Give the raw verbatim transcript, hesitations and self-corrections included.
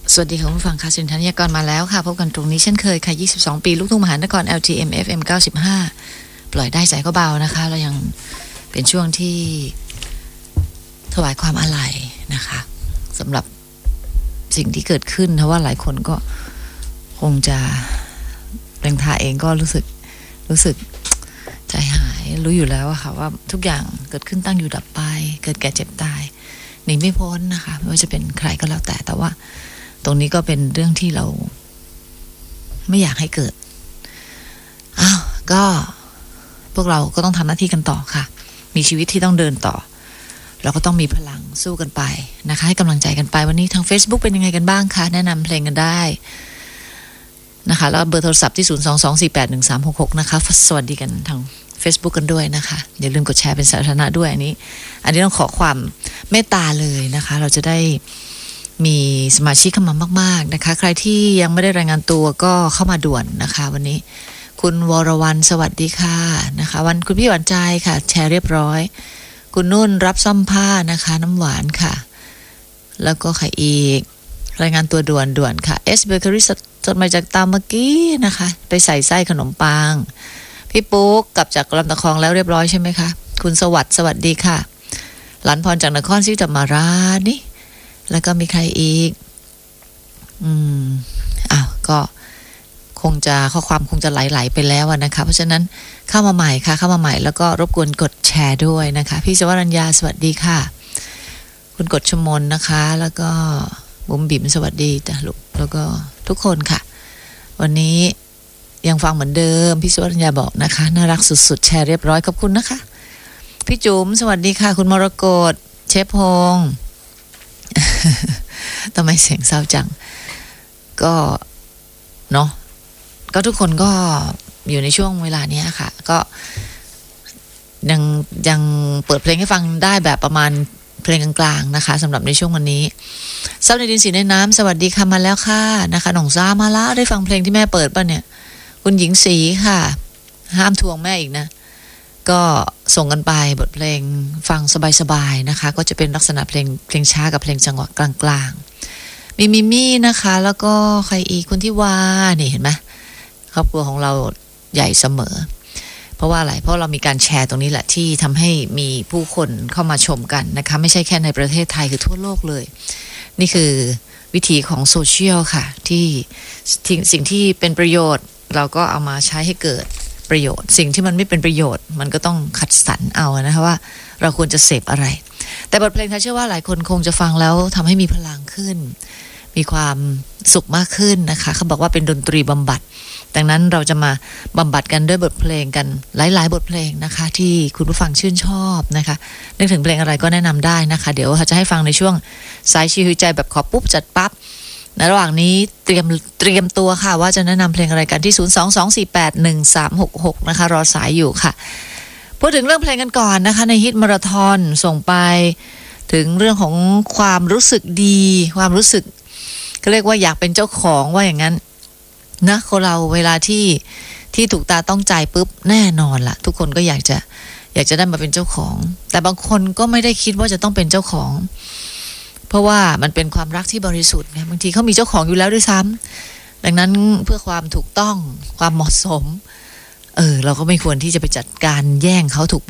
สวัสดีค่ะคุณผู้ฟังค่ะสินธนิยากรมาแล้วค่ะพบกันตรงนี้เช่นเคยค่ะยี่สิบสองปีลูกทุ่งมหานคร แอล ที เอ็ม เอฟ เอ็ม เก้าสิบห้าปล่อยได้ใจก็เบานะคะเรายังเป็นช่วงที่ถวายความอาลัยนะคะสำหรับสิ่งที่เกิดขึ้นเพราะว่าหลายคนก็คงจะแรงทาเองก็รู้สึกรู้สึกใจหายรู้อยู่แล้วอะค่ะว่าทุกอย่างเกิดขึ้นตั้งอยู่ดับไปเกิดแก่เจ็บตายหนีไม่พ้นนะคะไม่ว่าจะเป็นใครก็แล้วแต่แต่ว่าตรงนี้ก็เป็นเรื่องที่เราไม่อยากให้เกิดอ้าวก็พวกเราก็ต้องทำหน้าที่กันต่อค่ะมีชีวิตที่ต้องเดินต่อเราก็ต้องมีพลังสู้กันไปนะคะให้กำลังใจกันไปวันนี้ทาง Facebook เป็นยังไงกันบ้างคะแนะนำเพลงกันได้นะคะแล้วเบอร์โทรศัพท์ที่ศูนย์ สอง สอง สี่ แปด หนึ่ง สาม หก หกนะคะสวัสดีกันทาง Facebook กันด้วยนะคะอย่าลืมกดแชร์เป็นสาธารณะด้วยอันนี้อันนี้ต้องขอความเมตตาเลยนะคะเราจะได้มีสมาชิกเข้ามามากๆนะคะใครที่ยังไม่ได้รายงานตัวก็เข้ามาด่วนนะคะวันนี้คุณวรวรรณสวัสดีค่ะนะคะวันคุณพี่หวานใจค่ะแชร์เรียบร้อยคุณนุ่นรับซ่อมผ้านะคะน้ำหวานค่ะแล้วก็ใครอีกรายงานตัวด่วนด่วนค่ะ S Bakery จดมาจากตามเมื่อกี้นะคะไปใส่ไส้ขนมปังพี่ปุ๊กกลับจากลำตะคองแล้วเรียบร้อยใช่ไหมคะคุณสวัสดิ์สวัสดีค่ะหลานพรจากนครศรีธรรมราชนี่แล้วก็มีใครอีกอืมอ้าวก็คงจะข้อความคงจะไหลๆไปแล้วนะคะเพราะฉะนั้นเข้ามาใหม่ค่ะเข้ามาใหม่แล้วก็รบกวนกดแชร์ด้วยนะคะพี่สวรัญญาสวัสดีค่ะคุณกฎชมนนะคะแล้วก็บุ๋มบิ๋มสวัสดีจ้ะลูกแล้วก็ทุกคนค่ะวันนี้ยังฟังเหมือนเดิมพี่สวรัญญาบอกนะคะน่ารักสุดๆแชร์เรียบร้อยขอบคุณนะคะพี่จุ๋มสวัสดีค่ะคุณมรกตเชฟพงษ์ทำไมเสียงเศร้าจังก็เนาะก็ทุกคนก็อยู่ในช่วงเวลานี้ค่ะก็ยังยังเปิดเพลงให้ฟังได้แบบประมาณเพลงกลางๆนะคะสำหรับในช่วงวันนี้เศร้าในดินสีในน้ำสวัสดีค่ะมาแล้วค่ะนะคะหนองซ่ามาละได้ฟังเพลงที่แม่เปิดป่ะเนี่ยคุณหญิงศรีค่ะห้ามทวงแม่อีกนะก็ส่งกันไปบทเพลงฟังสบายๆนะคะก็จะเป็นลักษณะเพลงเพลงช้ากับเพลงจังหวะกลางๆมีมิมี่นะคะแล้วก็ใครอีกคุณที่ว่านี่เห็นไหมครอบครัวของเราใหญ่เสมอเพราะว่าอะไรเพราะเรามีการแชร์ตรงนี้แหละที่ทำให้มีผู้คนเข้ามาชมกันนะคะไม่ใช่แค่ในประเทศไทยคือทั่วโลกเลยนี่คือวิธีของโซเชียลค่ะที่สิ่งที่เป็นประโยชน์เราก็เอามาใช้ให้เกิดประโยชน์สิ่งที่มันไม่เป็นประโยชน์มันก็ต้องคัดสรรเอานะคะว่าเราควรจะเสพอะไรแต่บทเพลงค่ะเชื่อว่าหลายคนคงจะฟังแล้วทำให้มีพลังขึ้นมีความสุขมากขึ้นนะคะเขาบอกว่าเป็นดนตรีบำบัดดังนั้นเราจะมาบำบัดกันด้วยบทเพลงกันหลายๆบทเพลงนะคะที่คุณผู้ฟังชื่นชอบนะคะนึกถึงเพลงอะไรก็แนะนำได้นะคะเดี๋ยวจะให้ฟังในช่วงสายชีวิตใจแบบขอปุ๊บจัดปั๊บในระหว่างนี้เตรียมเตรียมตัวค่ะว่าจะแนะนำเพลงอะไรกันที่ศูนย์ สอง สอง สี่ แปด หนึ่ง สาม หก หกนะคะรอสายอยู่ค่ะพูดถึงเรื่องเพลงกันก่อนนะคะในฮิตมาราธอนส่งไปถึงเรื่องของความรู้สึกดีความรู้สึกก็เรียกว่าอยากเป็นเจ้าของว่าอย่างนั้นนะคนเราเวลาที่ที่ถูกตาต้องใจปุ๊บแน่นอนล่ะทุกคนก็อยากจะอยากจะได้มาเป็นเจ้าของแต่บางคนก็ไม่ได้คิดว่าจะต้องเป็นเจ้าของเพราะว่ามันเป็นความรักที่บริสุทธิ์ไงบางทีเขามีเจ้าของอยู่แล้วด้วยซ้ำดังนั้นเพื่อความถูกต้องความเหมาะสมเออเราก็ไม่ควรที่จะไปจัดการแย่งเขาถูก